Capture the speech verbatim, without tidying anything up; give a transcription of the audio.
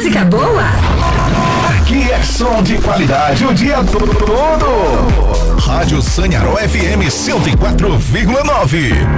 música boa? Aqui é som de qualidade o dia todo. Rádio Sanharó F M cento e quatro vírgula nove.